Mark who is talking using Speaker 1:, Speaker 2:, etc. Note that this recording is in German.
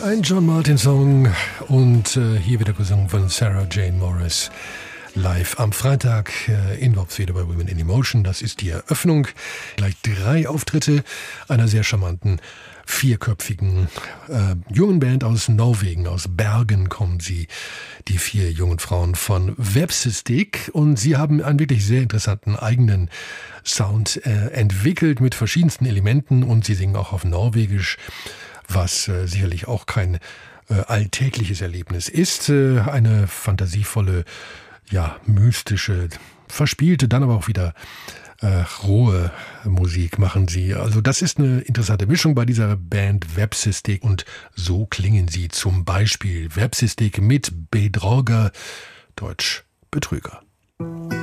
Speaker 1: Ein John Martin-Song und hier wieder gesungen von Sarah Jane Morris. Live am Freitag in Worpswede bei Women in Emotion. Das ist die Eröffnung. Gleich 3 Auftritte einer sehr charmanten, 4-köpfigen jungen Band aus Norwegen. Aus Bergen kommen sie, die 4 jungen Frauen von Vepsestek. Und sie haben einen wirklich sehr interessanten eigenen Sound entwickelt mit verschiedensten Elementen. Und sie singen auch auf Norwegisch, was sicherlich auch kein alltägliches Erlebnis ist. Eine fantasievolle, ja, mystische, verspielte, dann aber auch wieder rohe Musik machen sie. Also das ist eine interessante Mischung bei dieser Band Vepsestek und so klingen sie zum Beispiel. Vepsestek mit Bedrogger, Deutsch Betrüger.